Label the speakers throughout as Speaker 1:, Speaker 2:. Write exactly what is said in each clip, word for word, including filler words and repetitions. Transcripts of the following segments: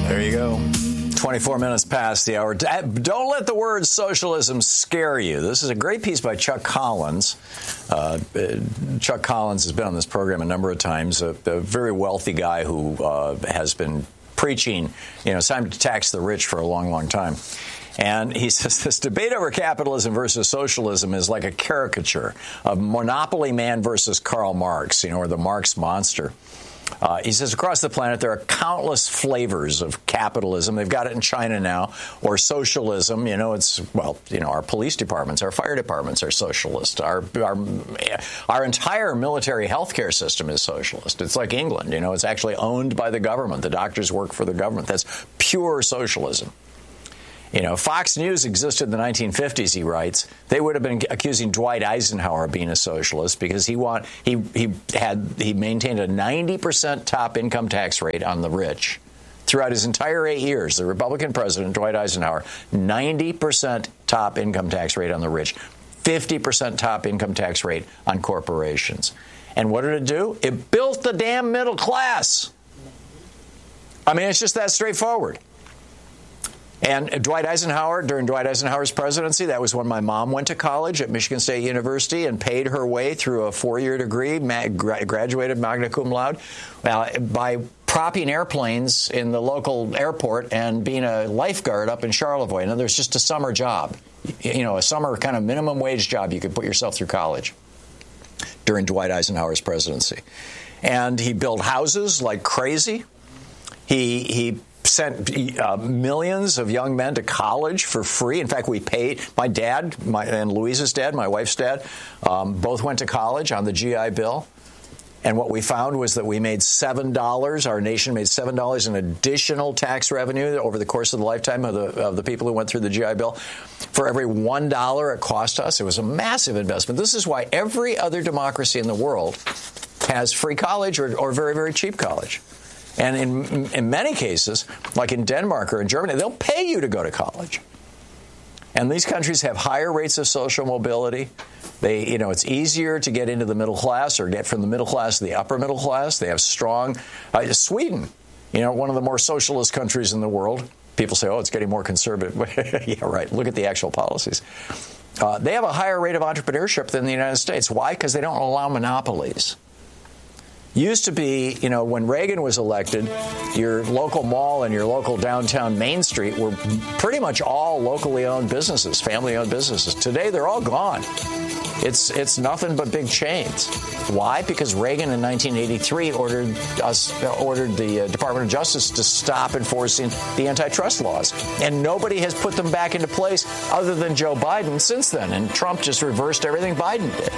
Speaker 1: There you go. twenty-four minutes past the hour. Don't let the word socialism scare you. This is a great piece by Chuck Collins. Uh, Chuck Collins has been on this program a number of times, a, a very wealthy guy who uh, has been preaching, you know, it's time to tax the rich for a long, long time. And he says this debate over capitalism versus socialism is like a caricature of Monopoly Man versus Karl Marx, you know, or the Marx monster. Uh, he says across the planet there are countless flavors of capitalism. They've got it in China now, or socialism. You know, it's, well, you know, our police departments, our fire departments are socialist. Our our, our entire military healthcare system is socialist. It's like England. You know, it's actually owned by the government. The doctors work for the government. That's pure socialism. You know, Fox News existed in the nineteen fifties, he writes. They would have been accusing Dwight Eisenhower of being a socialist because he want he he had he maintained a ninety percent top income tax rate on the rich throughout his entire eight years. The Republican president, Dwight Eisenhower, ninety percent top income tax rate on the rich, fifty percent top income tax rate on corporations. And what did it do? It built the damn middle class. I mean, it's just that straightforward. And Dwight Eisenhower, during Dwight Eisenhower's presidency, that was when my mom went to college at Michigan State University and paid her way through a four-year degree, graduated magna cum laude, uh, by propping airplanes in the local airport and being a lifeguard up in Charlevoix. In other words, just a summer job, you know, a summer kind of minimum wage job. You could put yourself through college during Dwight Eisenhower's presidency. And he built houses like crazy. He he. sent uh, millions of young men to college for free. In fact, we paid, my dad my, and Louisa's dad, my wife's dad, um, both went to college on the G I Bill. And what we found was that we made seven dollars, our nation made seven dollars in additional tax revenue over the course of the lifetime of the, of the people who went through the G I Bill. For every one dollar it cost us, it was a massive investment. This is why every other democracy in the world has free college or, or very, very cheap college. And in, in many cases, like in Denmark or in Germany, they'll pay you to go to college. And these countries have higher rates of social mobility. They, you know, it's easier to get into the middle class or get from the middle class to the upper middle class. They have strong, uh, Sweden, you know, one of the more socialist countries in the world. People say, oh, it's getting more conservative. Yeah, right. Look at the actual policies. Uh, they have a higher rate of entrepreneurship than the United States. Why? Because they don't allow monopolies. Used to be, you know, when Reagan was elected, your local mall and your local downtown Main Street were pretty much all locally owned businesses, family-owned businesses. Today, they're all gone. It's it's nothing but big chains. Why? Because Reagan in nineteen eighty-three ordered us ordered the uh, Department of Justice to stop enforcing the antitrust laws, and nobody has put them back into place other than Joe Biden since then. And Trump just reversed everything Biden did.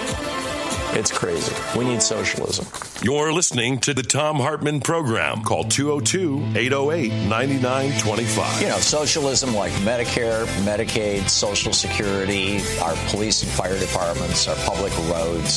Speaker 1: It's crazy. We need socialism.
Speaker 2: You're listening to the Thom Hartmann Program. Call two oh two, eight oh eight, nine nine two five.
Speaker 1: You know, socialism like Medicare, Medicaid, Social Security, our police and fire departments, our public roads,